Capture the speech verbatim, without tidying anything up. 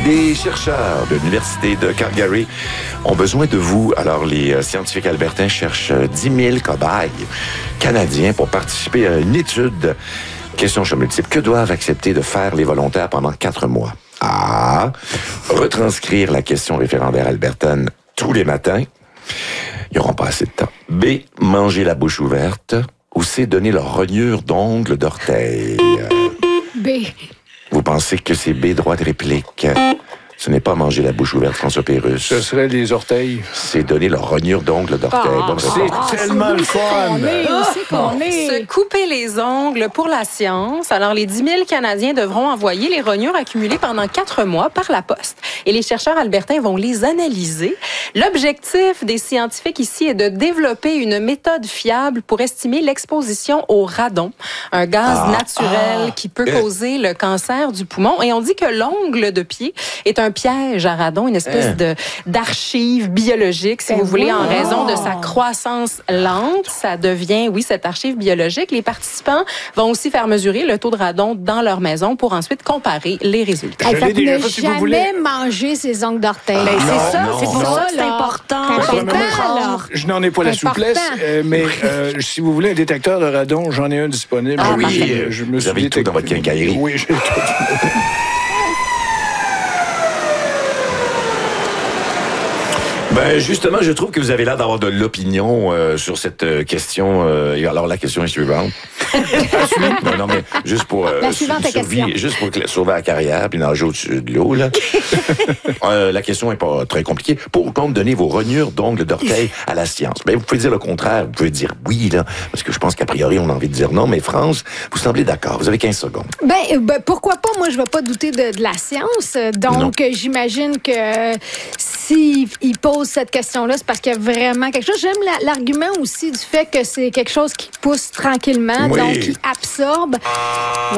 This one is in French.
Les chercheurs de l'Université de Calgary ont besoin de vous. Alors, les scientifiques albertains cherchent dix mille cobayes canadiens pour participer à une étude. Question choix multiple. Que doivent accepter de faire les volontaires pendant quatre mois? A. Retranscrire la question référendaire albertaine tous les matins. Ils n'auront pas assez de temps. B. Manger la bouche ouverte. Ou C. Donner leur rognure d'ongles d'orteil. B. Vous pensez que c'est B, droit de réplique? Ce n'est pas manger la bouche ouverte, François Pérusse. Ce serait les orteils. C'est donner leur rognure d'ongles d'orteil. Ah, Bonne C'est réponse. tellement le fun! On est, où c'est qu'on est? Se couper les ongles pour la science. Alors, les dix mille Canadiens devront envoyer les rognures accumulées pendant quatre mois par la poste. Et les chercheurs albertains vont les analyser. L'objectif des scientifiques ici est de développer une méthode fiable pour estimer l'exposition au radon, un gaz Ah, naturel ah, qui peut euh. causer le cancer du poumon. Et on dit que l'ongle de pied est un piège à radon, une espèce Hein? de d'archive biologique, si Ben vous voulez, en oui. raison de sa croissance lente. Ça devient, oui, cette archive biologique. Les participants vont aussi faire mesurer le taux de radon dans leur maison pour ensuite comparer les résultats. Hey, Je fait l'ai que déjà ne fait, si vous jamais voulez. manger ses ongles d'orteil. Ben, Non, c'est ça, non, c'est pour non. ça que c'est là. important. C'est important, Premièrement, là. Je n'en ai pas la Important. souplesse, euh, mais euh, si vous voulez un détecteur de radon, j'en ai un disponible. Ah, Oui, parfait. euh, je me Vous suis avez tout détecté- dans votre quincaillerie. Oui, j'ai tout. Ben, justement, je trouve que vous avez l'air d'avoir de l'opinion euh, sur cette euh, question. Euh, et alors, la question est suivante. non, non, mais juste pour euh, La suivante sur- question. survie- juste pour cla- sauver la carrière puis nager au-dessus de l'eau, là. Euh, la question est pas très compliquée. Pour compte donner vos rognures d'ongles d'orteil à la science. Ben, vous pouvez dire le contraire. Vous pouvez dire oui, là, parce que je pense qu'a priori, on a envie de dire non. Mais France, vous semblez d'accord. Vous avez quinze secondes. Ben, euh, ben, pourquoi pas? Moi, je ne vais pas douter de, de la science. Donc, euh, j'imagine que euh, s'il il pose cette question-là, c'est parce qu'il y a vraiment quelque chose. J'aime la- l'argument aussi du fait que c'est quelque chose qui pousse tranquillement, Oui. donc qui absorbe.